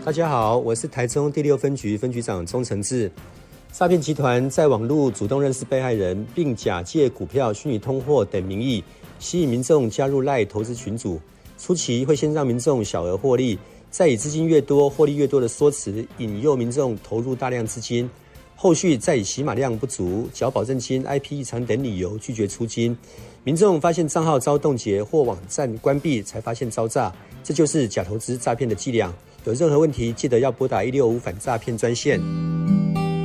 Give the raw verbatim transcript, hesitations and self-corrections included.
大家好，我是台中第六分局分局长钟承志。诈骗集团在网络主动认识被害人，并假借股票、虚拟通货等名义，吸引民众加入 LINE 投资群组。初期会先让民众小额获利，再以资金越多、获利越多的说辞，引诱民众投入大量资金。后续再以起码量不足、缴保证金、I P 异常等理由拒绝出金。民众发现账号遭冻结或网站关闭，才发现遭诈。这就是假投资诈骗的伎俩。有任何问题，记得要拨打一六五反诈骗专线。